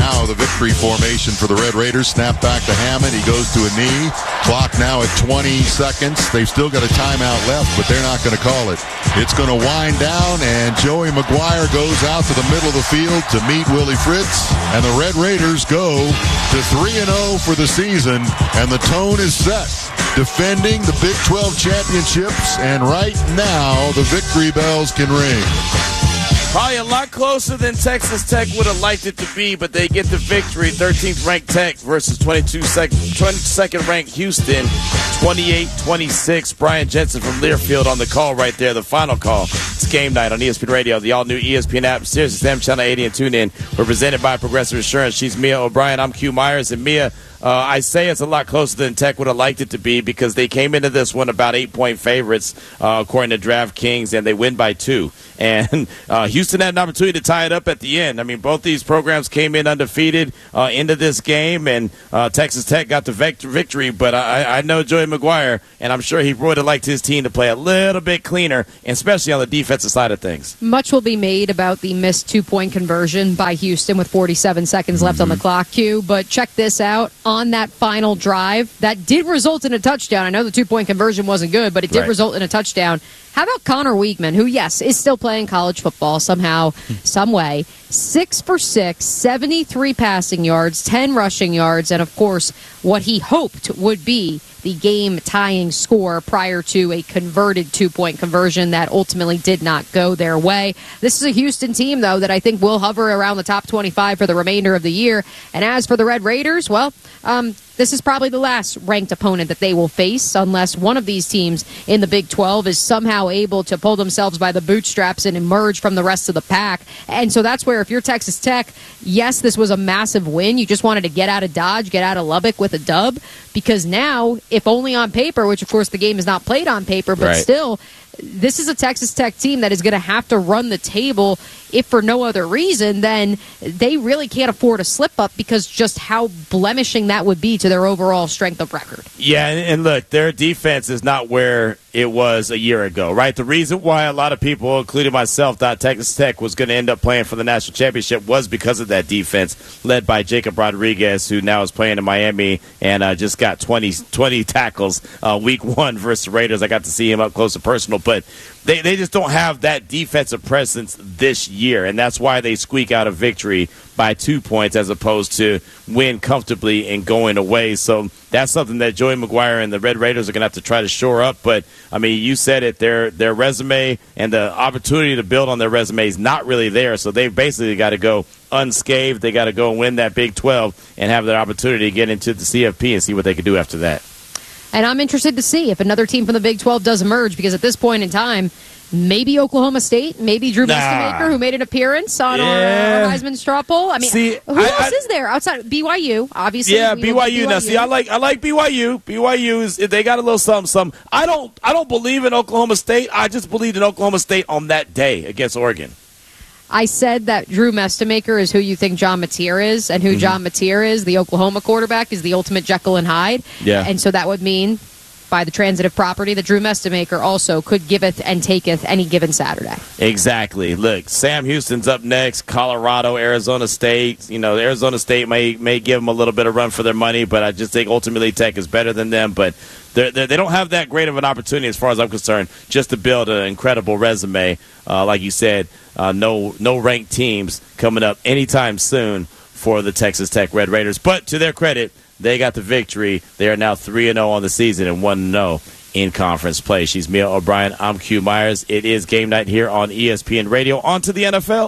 Now the victory formation for the Red Raiders. Snap back to Hammond. He goes to a knee. Clock now at 20 seconds. They've still got a timeout left, but they're not going to call it. It's going to wind down, and Joey McGuire goes out to the middle of the field to meet Willie Fritz. And the Red Raiders go to 3-0 for the season, and the tone is set. Defending the Big 12 championships, and right now the victory bells can ring. Probably a lot closer than Texas Tech would have liked it to be, but they get the victory. 13th ranked Tech versus 22nd ranked Houston, 28-26. Brian Jensen from Learfield on the call right there, the final call. It's Game Night on ESPN Radio, the all-new ESPN app, Sirius XM Channel 80, and TuneIn. We're presented by Progressive Insurance. She's Mia O'Brien. I'm Q Myers. And Mia, I say it's a lot closer than Tech would have liked it to be because they came into this one about 8-point favorites, according to DraftKings, and they win by 2. And Houston had an opportunity to tie it up at the end. I mean, both these programs came in undefeated into this game, and Texas Tech got the victory. But I know Joey McGuire, and I'm sure he would have liked his team to play a little bit cleaner, especially on the defensive side of things. Much will be made about the missed 2-point conversion by Houston with 47 seconds left on the clock, Q. But check this out. On that final drive, that did result in a touchdown. I know the 2-point conversion wasn't good, but it did result in a touchdown. How about Connor Weigman, who, yes, is still playing college football somehow, some way. 6 for 6, 73 passing yards, 10 rushing yards, and, of course, what he hoped would be the game-tying score prior to a converted 2-point conversion that ultimately did not go their way. This is a Houston team, though, that I think will hover around the top 25 for the remainder of the year. And as for the Red Raiders, well, this is probably the last ranked opponent that they will face unless one of these teams in the Big 12 is somehow able to pull themselves by the bootstraps and emerge from the rest of the pack. And so that's where if you're Texas Tech, yes, this was a massive win. You just wanted to get out of Dodge, get out of Lubbock with a dub, because now, if only on paper, which of course the game is not played on paper, but still, this is a Texas Tech team that is going to have to run the table, if for no other reason, then they really can't afford a slip-up because just how blemishing that would be to their overall strength of record. Yeah, and look, their defense is not where it was a year ago, right? The reason why a lot of people, including myself, thought Texas Tech was going to end up playing for the national championship was because of that defense led by Jacob Rodriguez, who now is playing in Miami and just got 20 tackles week 1 versus the Raiders. I got to see him up close and personal, but they just don't have that defensive presence this year, and that's why they squeak out a victory by 2 points as opposed to win comfortably and going away. So that's something that Joey McGuire and the Red Raiders are going to have to try to shore up. But, I mean, you said it, their resume and the opportunity to build on their resume is not really there. So they've basically got to go unscathed. They got to go win that Big 12 and have their opportunity to get into the CFP and see what they can do after that. And I'm interested to see if another team from the Big 12 does emerge, because at this point in time, maybe Oklahoma State, maybe Drew Mestemaker, who made an appeance on our Heisman straw poll. I mean, who else is there outside BYU? Obviously, yeah, BYU. Now, see, I like BYU. BYU is they got a little something. I don't believe in Oklahoma State. I just believed in Oklahoma State on that day against Oregon. I said that Drew Mestemaker is who you think John Mateer is, and who John Mateer is, the Oklahoma quarterback, is the ultimate Jekyll and Hyde. Yeah. And so that would mean, by the transitive property, that Drew Mestemaker also could giveth and taketh any given Saturday. Exactly. Look, Sam Houston's up next. Colorado, Arizona State. You know, Arizona State may give them a little bit of run for their money, but I just think ultimately Tech is better than them. But they don't have that great of an opportunity, as far as I'm concerned, just to build an incredible resume. Like you said, no ranked teams coming up anytime soon for the Texas Tech Red Raiders. But to their credit, they got the victory. They are now 3-0 on the season and 1-0 in conference play. She's Mia O'Brien. I'm Q Myers. It is game night here on ESPN Radio. On to the NFL.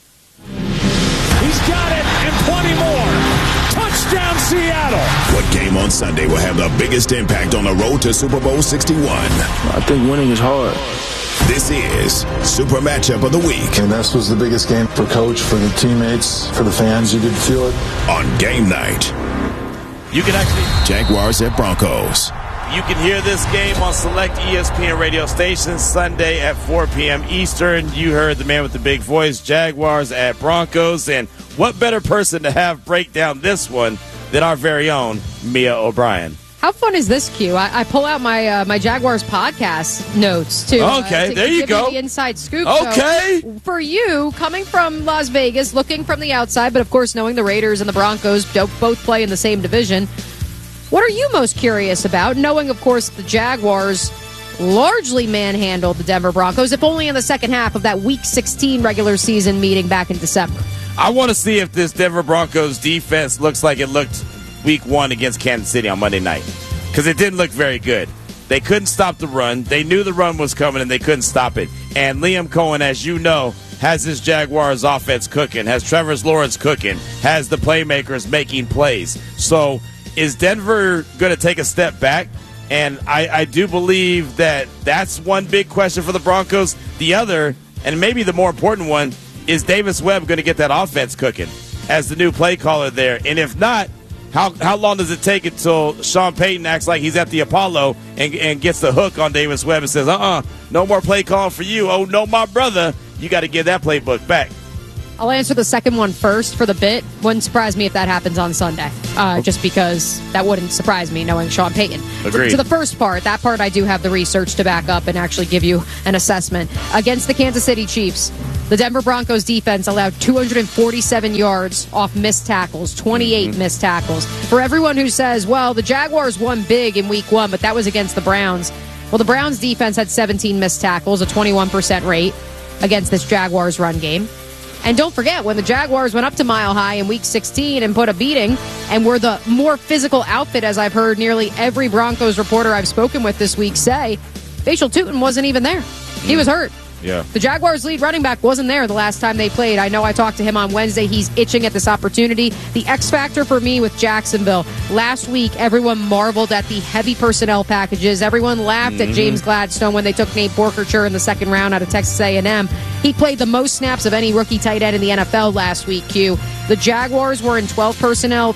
He's got it, and 20 more. Touchdown, Seattle. What game on Sunday will have the biggest impact on the road to Super Bowl 61? I think winning is hard. This is Super Matchup of the Week. And this was the biggest game for Coach, for the teammates, for the fans. You did feel it. On game night. You can actually Jaguars at Broncos. You can hear this game on select ESPN radio stations Sunday at 4 p.m. Eastern. You heard the man with the big voice, Jaguars at Broncos. And what better person to have break down this one than our very own Mia O'Brien? How fun is this, Q? I pull out my my Jaguars podcast notes to there you give go. You the inside scoop. Okay. So for you, coming from Las Vegas, looking from the outside, but of course knowing the Raiders and the Broncos both play in the same division, what are you most curious about? Knowing, of course, the Jaguars largely manhandled the Denver Broncos, if only in the second half of that Week 16 regular season meeting back in December. I want to see if this Denver Broncos defense looks like it looked Week 1 against Kansas City on Monday night, because it didn't look very good. They couldn't stop the run. They knew the run was coming, and they couldn't stop it. And Liam Cohen, as you know, has this Jaguars offense cooking, has Trevor Lawrence cooking, has the playmakers making plays. So is Denver going to take a step back? And I do believe that that's one big question for the Broncos. The other, and maybe the more important one, is Davis Webb going to get that offense cooking as the new play caller there? And if not, how long does it take until Sean Payton acts like he's at the Apollo and gets the hook on Davis Webb and says, no more play calling for you. Oh, no, my brother. You got to give that playbook back. I'll answer the second one first for the bit. Wouldn't surprise me if that happens on Sunday, just because that wouldn't surprise me knowing Sean Payton. Agreed. To the first part, that part I do have the research to back up and actually give you an assessment. Against the Kansas City Chiefs, the Denver Broncos defense allowed 247 yards off missed tackles, 28 missed tackles. For everyone who says, well, the Jaguars won big in Week 1, but that was against the Browns. Well, the Browns defense had 17 missed tackles, a 21% rate against this Jaguars run game. And don't forget, when the Jaguars went up to Mile High in Week 16 and put a beating and were the more physical outfit, as I've heard nearly every Broncos reporter I've spoken with this week say, Facial Tootin wasn't even there. He was hurt. Yeah. The Jaguars' lead running back wasn't there the last time they played. I know I talked to him on Wednesday. He's itching at this opportunity. The X factor for me with Jacksonville. Last week, everyone marveled at the heavy personnel packages. Everyone laughed at James Gladstone when they took Nate Borkercher in the second round out of Texas A&M. He played the most snaps of any rookie tight end in the NFL last week, Q. The Jaguars were in 12 personnel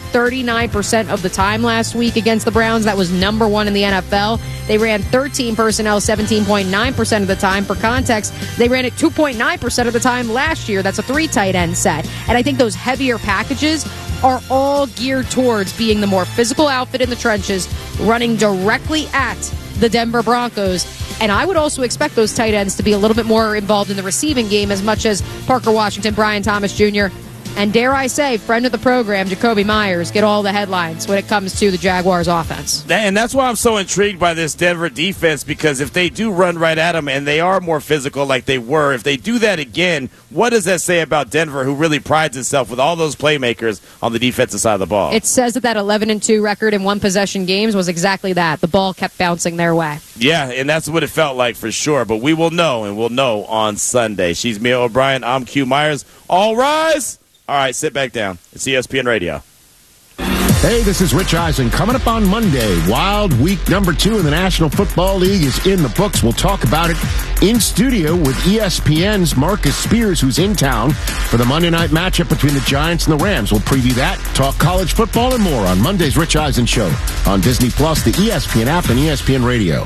39% of the time last week against the Browns. That was number one in the NFL. They ran 13 personnel 17.9% of the time. For context, they ran it 2.9% of the time last year. That's a 3 tight end set. And I think those heavier packages are all geared towards being the more physical outfit in the trenches, running directly at the Denver Broncos. And I would also expect those tight ends to be a little bit more involved in the receiving game, as much as Parker Washington, Brian Thomas Jr., and dare I say, friend of the program, Jacoby Myers, get all the headlines when it comes to the Jaguars offense. And that's why I'm so intrigued by this Denver defense, because if they do run right at them and they are more physical like they were, if they do that again, what does that say about Denver, who really prides itself with all those playmakers on the defensive side of the ball? It says that 11-2 record in one-possession games was exactly that. The ball kept bouncing their way. Yeah, and that's what it felt like for sure. But we will know, and we'll know on Sunday. She's Mia O'Brien. I'm Q Myers. All rise. All right, sit back down. It's ESPN Radio. Hey, this is Rich Eisen. Coming up on Monday, Wild Week number 2 in the National Football League is in the books. We'll talk about it in studio with ESPN's Marcus Spears, who's in town for the Monday night matchup between the Giants and the Rams. We'll preview that, talk college football, and more on Monday's Rich Eisen Show on Disney+, the ESPN app, and ESPN Radio.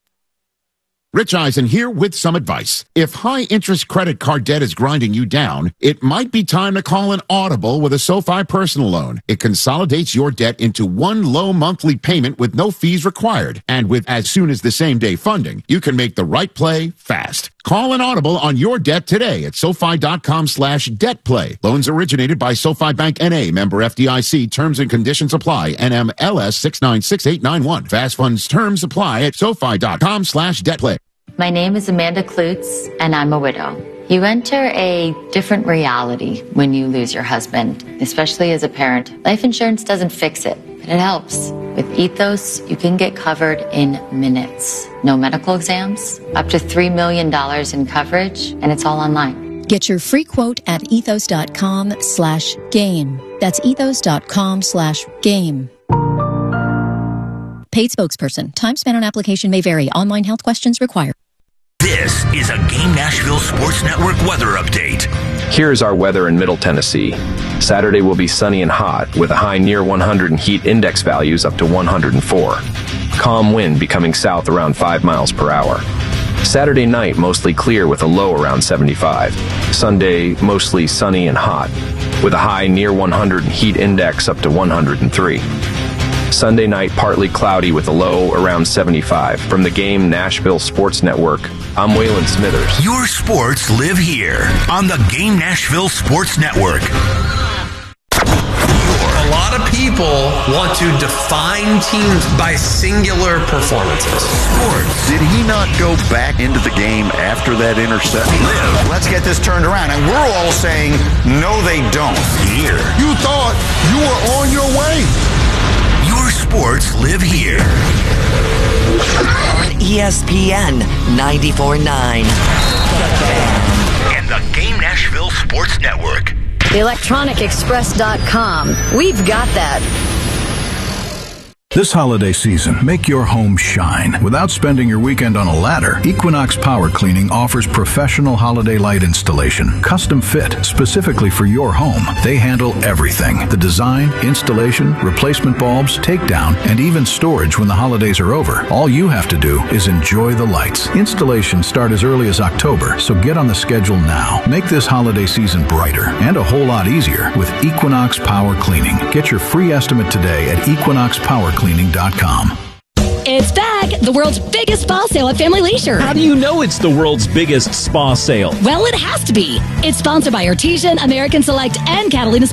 Rich Eisen here with some advice. If high-interest credit card debt is grinding you down, it might be time to call an Audible with a SoFi personal loan. It consolidates your debt into one low monthly payment with no fees required. And with as soon as the same-day funding, you can make the right play fast. Call an Audible on your debt today at SoFi.com/debtplay. Loans originated by SoFi Bank N.A., member FDIC. Terms and conditions apply. NMLS 696891. Fast funds terms apply at SoFi.com/debtplay. My name is Amanda Klutz, and I'm a widow. You enter a different reality when you lose your husband, especially as a parent. Life insurance doesn't fix it, but it helps. With Ethos, you can get covered in minutes. No medical exams, up to $3 million in coverage, and it's all online. Get your free quote at ethos.com/game. That's ethos.com/game. Paid spokesperson. Time spent on application may vary. Online health questions required. This is a Game Nashville Sports Network weather update. Here's our weather in Middle Tennessee. Saturday will be sunny and hot with a high near 100 and heat index values up to 104. Calm wind becoming south around 5 miles per hour. Saturday night mostly clear with a low around 75. Sunday mostly sunny and hot with a high near 100 and heat index up to 103. Sunday night, partly cloudy with a low around 75. From the Game Nashville Sports Network, I'm Waylon Smithers. Your sports live here on the Game Nashville Sports Network. A lot of people want to define teams by singular performances. Sports. Did he not go back into the game after that interception? Let's get this turned around. And we're all saying, no, they don't. Here. You thought you were on your way. Your sports live here. On ESPN 94.9. And the Game Nashville Sports Network. ElectronicExpress.com. We've got that. This holiday season, make your home shine. Without spending your weekend on a ladder, Equinox Power Cleaning offers professional holiday light installation, custom fit, specifically for your home. They handle everything. The design, installation, replacement bulbs, takedown, and even storage when the holidays are over. All you have to do is enjoy the lights. Installations start as early as October, so get on the schedule now. Make this holiday season brighter and a whole lot easier with Equinox Power Cleaning. Get your free estimate today at equinoxpowercleaning.com. It's back! The world's biggest spa sale at Family Leisure. How do you know it's the world's biggest spa sale? Well, it has to be. It's sponsored by Artesian, American Select, and Catalina